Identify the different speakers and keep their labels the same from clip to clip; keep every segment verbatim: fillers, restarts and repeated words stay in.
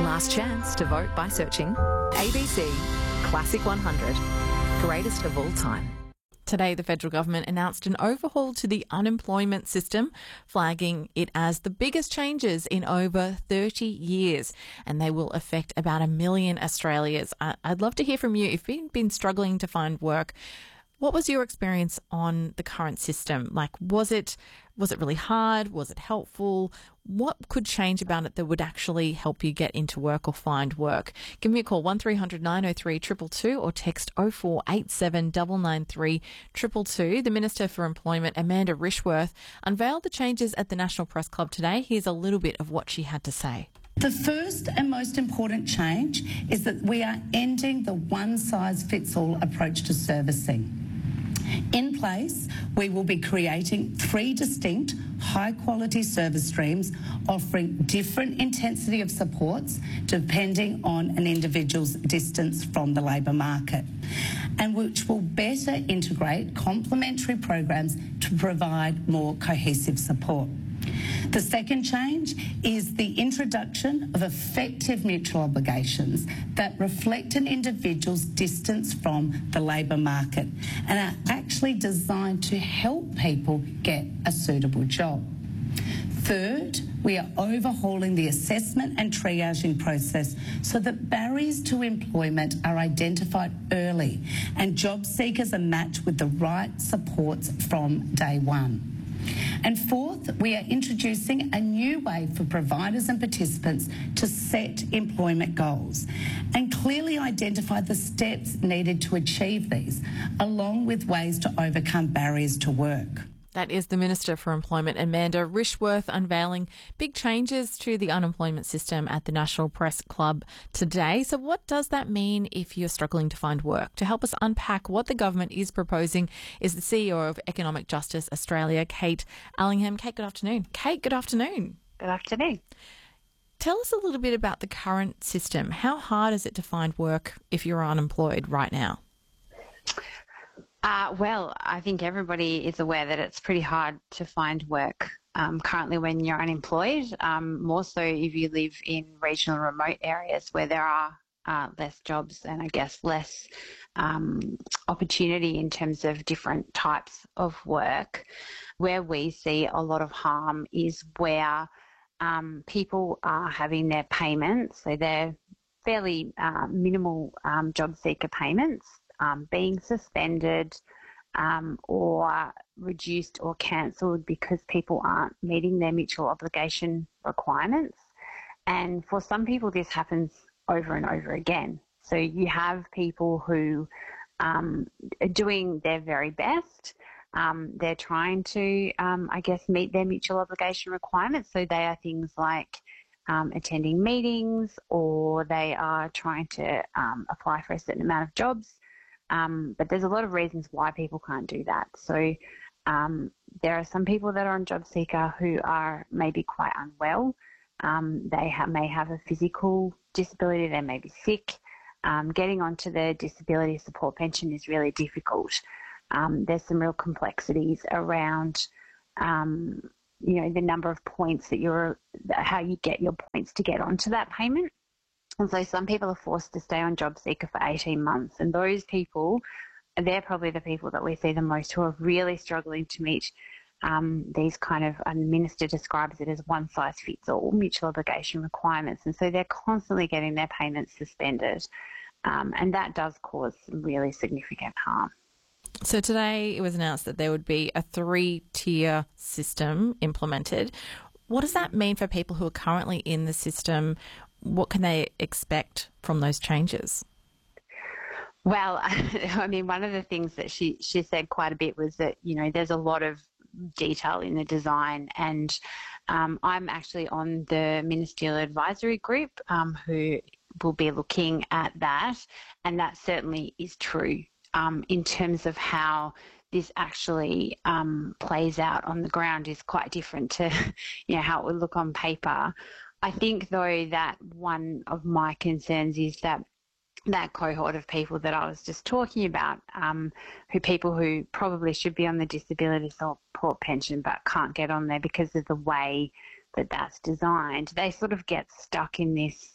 Speaker 1: Last chance to vote by searching A B C Classic one hundred, greatest of all time.
Speaker 2: Today, the federal government announced an overhaul to the unemployment system, flagging it as the biggest changes in over thirty years, and they will affect about a million Australians. I'd love to hear from you. If you've been struggling to find work, what was your experience on the current system? Like, was it was it really hard? Was it helpful? What could change about it that would actually help you get into work or find work? Give me a call, one three hundred nine oh three two two two, or text oh four eight seven nine nine three two two two. The Minister for Employment, Amanda Rishworth, unveiled the changes at the National Press Club today. Here's a little bit of what she had to say.
Speaker 3: The first and most important change is that we are ending the one-size-fits-all approach to servicing. In place, we will be creating three distinct high-quality service streams offering different intensity of supports depending on an individual's distance from the labour market, and which will better integrate complementary programs to provide more cohesive support. The second change is the introduction of effective mutual obligations that reflect an individual's distance from the labour market and are actually designed to help people get a suitable job. Third, we are overhauling the assessment and triaging process so that barriers to employment are identified early and job seekers are matched with the right supports from day one. And fourth, we are introducing a new way for providers and participants to set employment goals and clearly identify the steps needed to achieve these, along with ways to overcome barriers to work.
Speaker 2: That is the Minister for Employment, Amanda Rishworth, unveiling big changes to the unemployment system at the National Press Club today. So what does that mean if you're struggling to find work? To help us unpack what the government is proposing is the C E O of Economic Justice Australia, Kate Allingham. Kate, good afternoon. Kate, good afternoon.
Speaker 4: Good afternoon.
Speaker 2: Tell us a little bit about the current system. How hard is it to find work if you're unemployed right now?
Speaker 4: Uh, well, I think everybody is aware that it's pretty hard to find work um, currently when you're unemployed, um, more so if you live in regional remote areas where there are uh, less jobs and I guess less um, opportunity in terms of different types of work. Where we see a lot of harm is where um, people are having their payments, so they're fairly uh, minimal um, job seeker payments, Um, being suspended um, or reduced or cancelled because people aren't meeting their mutual obligation requirements. And for some people, this happens over and over again. So you have people who um, are doing their very best. Um, they're trying to, um, I guess, meet their mutual obligation requirements. So they are things like Um, attending meetings, or they are trying to um, apply for a certain amount of jobs. Um, but there's a lot of reasons why people can't do that. So um, there are some people that are on JobSeeker who are maybe quite unwell. Um, they ha- may have a physical disability. They may be sick. Um, getting onto the disability support pension is really difficult. Um, there's some real complexities around um, you know, the number of points that you're, how you get your points to get onto that payment. And so some people are forced to stay on JobSeeker for eighteen months. And those people, they're probably the people that we see the most who are really struggling to meet um, these kind of, and the Minister describes it as one-size-fits-all mutual obligation requirements. And so they're constantly getting their payments suspended. Um, and that does cause some really significant harm.
Speaker 2: So today it was announced that there would be a three-tier system implemented. What does that mean for people who are currently in the system? What can they expect from those changes?
Speaker 4: Well, I mean, one of the things that she, she said quite a bit was that, you know, there's a lot of detail in the design, and um, I'm actually on the Ministerial Advisory Group um, who will be looking at that, and that certainly is true. Um, in terms of how this actually um, plays out on the ground is quite different to, you know, how it would look on paper. I think, though, that one of my concerns is that that cohort of people that I was just talking about, um, who people who probably should be on the disability support pension but can't get on there because of the way that that's designed, they sort of get stuck in this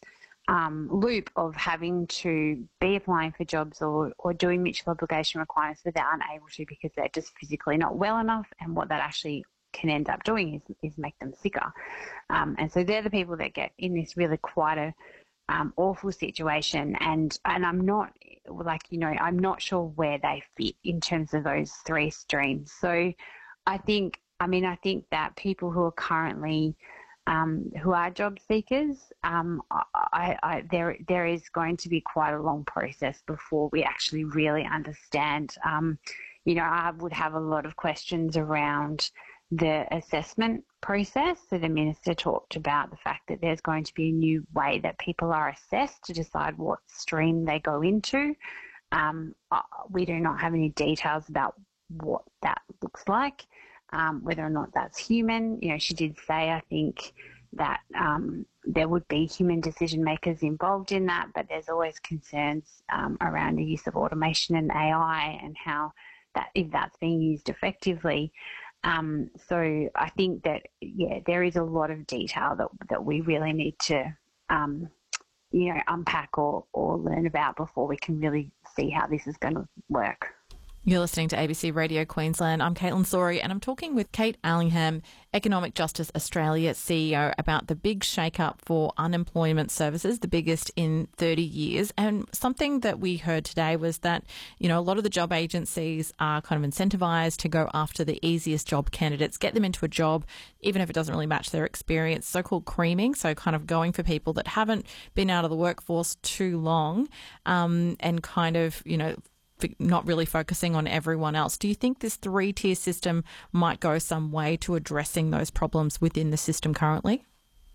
Speaker 4: um, loop of having to be applying for jobs or, or doing mutual obligation requirements but they're unable to because they're just physically not well enough, and what that actually can end up doing is, is make them sicker. Um, and so they're the people that get in this really quite a um, awful situation. And, and I'm not, like, you know, I'm not sure where they fit in terms of those three streams. So I think, I mean, I think that people who are currently Um, who are job seekers, um, I, I, there there is going to be quite a long process before we actually really understand. Um, you know, I would have a lot of questions around the assessment process. So the Minister talked about the fact that there's going to be a new way that people are assessed to decide what stream they go into. Um, we do not have any details about what that looks like. Um, whether or not that's human. You know, she did say, I think, that um, there would be human decision makers involved in that, but there's always concerns um, around the use of automation and A I and how that, if that's being used effectively. Um, so I think that, yeah, there is a lot of detail that, that we really need to, um, you know, unpack or, or learn about before we can really see how this is going to work.
Speaker 2: You're listening to A B C Radio Queensland. I'm Caitlin Sorey, and I'm talking with Kate Allingham, Economic Justice Australia C E O, about the big shake-up for unemployment services, the biggest in thirty years. And something that we heard today was that, you know, a lot of the job agencies are kind of incentivised to go after the easiest job candidates, get them into a job, even if it doesn't really match their experience, so-called creaming, so kind of going for people that haven't been out of the workforce too long, um, and kind of, you know, not really focusing on everyone else. Do you think this three-tier system might go some way to addressing those problems within the system currently?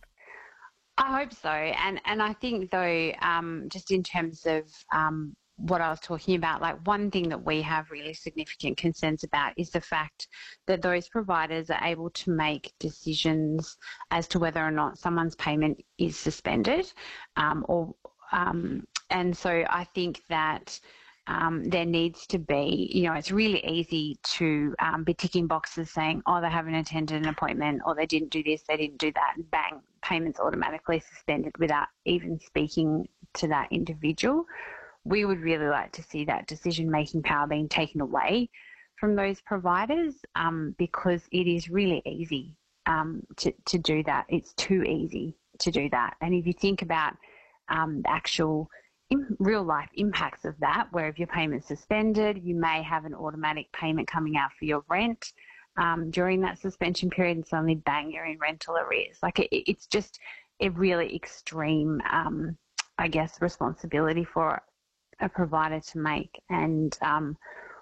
Speaker 4: I hope so. And and I think, though, um, just in terms of um, what I was talking about, like one thing that we have really significant concerns about is the fact that those providers are able to make decisions as to whether or not someone's payment is suspended. Um, or um, and so I think that Um, there needs to be, you know, it's really easy to um, be ticking boxes saying, oh, they haven't attended an appointment, or they didn't do this, they didn't do that, and bang, payments automatically suspended without even speaking to that individual. We would really like to see that decision-making power being taken away from those providers um, because it is really easy um, to, to do that. It's too easy to do that. And if you think about um, the actual in real life impacts of that, where if your payment's suspended, you may have an automatic payment coming out for your rent um, during that suspension period, and suddenly bang, you're in rental arrears. Like it, it's just a really extreme, um, I guess, responsibility for a provider to make. And um,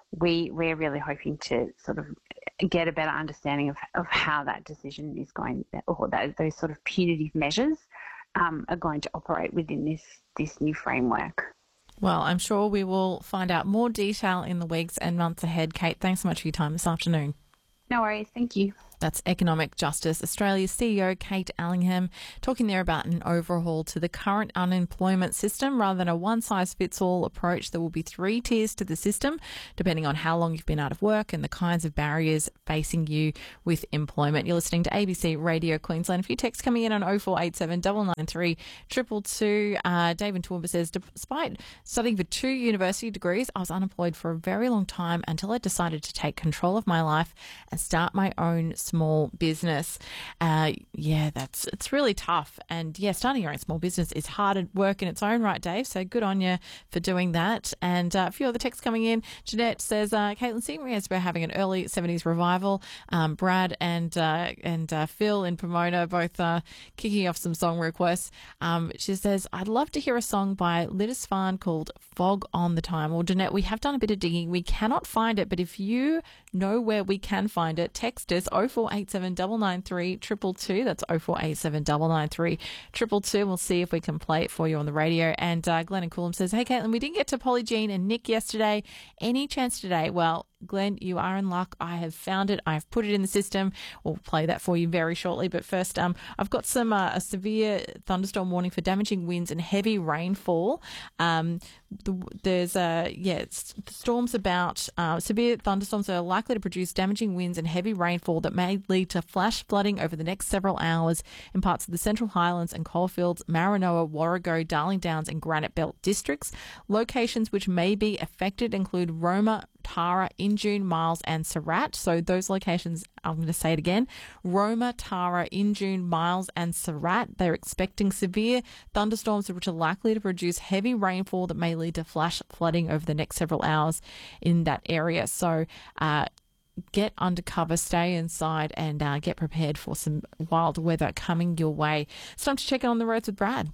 Speaker 4: we we're really hoping to sort of get a better understanding of, of how that decision is going, or those, those sort of punitive measures Um, are going to operate within this this new framework.
Speaker 2: Well, I'm sure we will find out more detail in the weeks and months ahead. Kate, thanks so much for your time this afternoon.
Speaker 4: No worries. Thank you.
Speaker 2: That's Economic Justice Australia's C E O, Kate Allingham, talking there about an overhaul to the current unemployment system rather than a one-size-fits-all approach. There will be three tiers to the system, depending on how long you've been out of work and the kinds of barriers facing you with employment. You're listening to A B C Radio Queensland. A few texts coming in on oh four eight seven, nine nine three, two two two. Uh, David Toowoomba says, despite studying for two university degrees, I was unemployed for a very long time until I decided to take control of my life and start my own small business. Uh, yeah, that's it's really tough. And yeah, starting your own small business is hard work in its own right, Dave. So good on you for doing that. And uh, a few other texts coming in. Jeanette says, uh, Caitlin Seymour has been having an early seventies revival. Um, Brad and uh, and uh, Phil in Pomona both uh, kicking off some song requests. Um, she says, I'd love to hear a song by Lindisfarne called Fog on the Time. Well, Jeanette, we have done a bit of digging. We cannot find it, but if you know where we can find it, text us oh four eight seven, nine nine three, two two two. That's oh four eight seven, nine nine three, two two two. We'll see if we can play it for you on the radio. And uh, Glenn and Coolum says, hey, Caitlin, we didn't get to Polly Jean and Nick yesterday. Any chance today? Well, Glenn, you are in luck. I have found it. I've put it in the system. We'll play that for you very shortly. But first, um, I've got some uh, a severe thunderstorm warning for damaging winds and heavy rainfall. Um, the, there's uh, yeah, it's, storms about uh, severe thunderstorms are likely to produce damaging winds and heavy rainfall that may lead to flash flooding over the next several hours in parts of the Central Highlands and Coalfields, Maranoa, Warrego, Darling Downs, and Granite Belt districts. Locations which may be affected include Roma, Tara, Injune, Miles, and Surat. So those locations, I'm going to say it again, Roma, Tara, Injune, Miles, and Surat. They're expecting severe thunderstorms which are likely to produce heavy rainfall that may lead to flash flooding over the next several hours in that area. So uh, get under cover, stay inside, and uh, get prepared for some wild weather coming your way. It's time to check in on the roads with Brad.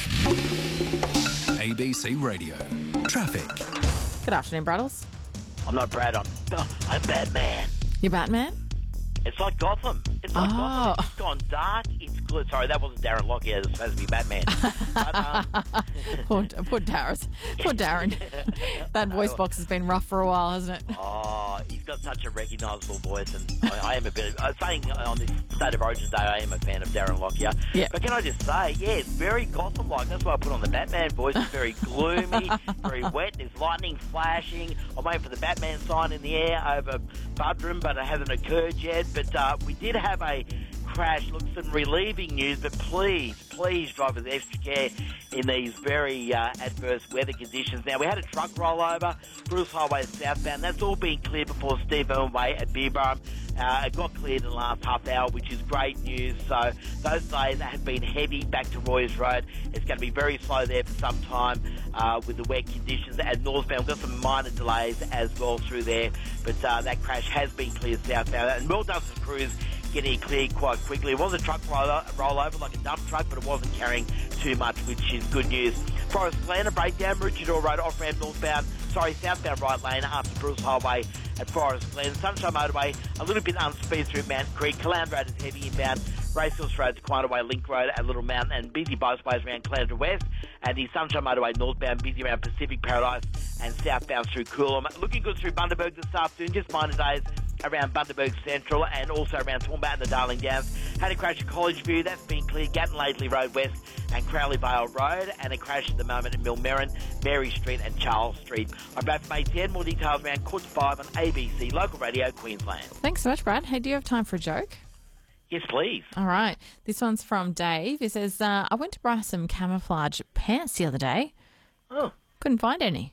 Speaker 5: A B C Radio. Traffic.
Speaker 2: Good afternoon, Braddles.
Speaker 6: I'm not Brad, I'm, I'm Batman.
Speaker 2: You're Batman?
Speaker 6: It's like Gotham. It's like
Speaker 2: Oh.
Speaker 6: Gotham. It's gone dark. It's good. Sorry, that wasn't Darren Lockyer. It was supposed to be Batman. But, um,
Speaker 2: Poor, poor Darren. Poor Darren. That voice box has been rough for a while, hasn't it?
Speaker 6: oh, he's got such a recognisable voice, and I, I am a bit. Of, I was saying on this State of Origin Day, I am a fan of Darren Lockyer.
Speaker 2: Yeah.
Speaker 6: But can I just say, yeah, it's very Gotham-like. That's why I put on the Batman voice. It's very gloomy, very wet. There's lightning flashing. I'm waiting for the Batman sign in the air over Budrum, but it hasn't occurred yet. But uh, we did have a crash. Look, some relieving news, but please, please drive with extra care in these very uh, adverse weather conditions. Now, we had a truck rollover, Bruce Highway southbound. That's all been cleared before Steve Irwin Way at Beerburn. Uh, it got cleared in the last half hour, which is great news. So those delays have been heavy back to Roy's Road. It's going to be very slow there for some time uh, with the wet conditions. And northbound, we've got some minor delays as well through there. But uh, that crash has been cleared southbound. And well done for crews getting it cleared quite quickly. It was a truck roller, rollover, like a dump truck, but it wasn't carrying too much, which is good news. Forest Glen, a breakdown, Maroochydore Road, off-ramp northbound, sorry, southbound right lane after Bruce Highway at Forest Glen. Sunshine Motorway, a little bit unspeed through Mountain Creek. Caloundra Road is heavy inbound. Racehorse Road to Quanaway Link Road at Little Mountain, and busy both ways around Caloundra West. And the Sunshine Motorway northbound, busy around Pacific Paradise and southbound through Coolum. Looking good through Bundaberg this afternoon, just minor days around Bundaberg Central and also around Toowoomba and the Darling Downs. Had a crash at College View, that's been cleared. Gatton Laidley Road West and Crowley Vale Road, and a crash at the moment at Millmerran, Mary Street and Charles Street. I'm Brad from A T N. More details around quarter to five on A B C Local Radio Queensland.
Speaker 2: Thanks so much, Brad. Hey, do you have time for a joke?
Speaker 6: Yes, please.
Speaker 2: All right. This one's from Dave. He says, uh, I went to buy some camouflage pants the other day.
Speaker 6: Oh.
Speaker 2: Couldn't find any.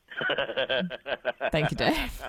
Speaker 2: Thank you, Dave.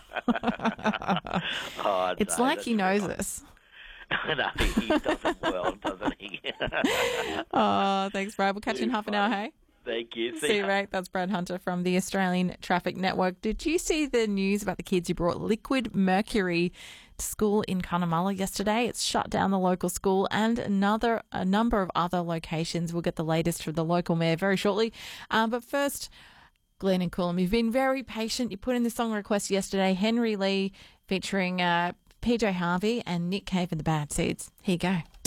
Speaker 6: oh,
Speaker 2: It's
Speaker 6: no,
Speaker 2: like he knows
Speaker 6: right.
Speaker 2: us.
Speaker 6: no, he doesn't well, doesn't he?
Speaker 2: Oh, thanks, Brad. We'll catch you in
Speaker 6: Too
Speaker 2: half an
Speaker 6: funny.
Speaker 2: hour, hey?
Speaker 6: Thank you.
Speaker 2: See you,
Speaker 6: ya.
Speaker 2: mate. That's Brad Hunter from the Australian Traffic Network. Did you see the news about the kids who brought liquid mercury to school in Cunnamulla yesterday? It's shut down the local school and another a number of other locations. We'll get the latest from the local mayor very shortly. Um, but first, Glenn and Coolum, you've been very patient. You put in the song request yesterday, Henry Lee featuring uh, P J Harvey and Nick Cave and the Bad Seeds. Here you go.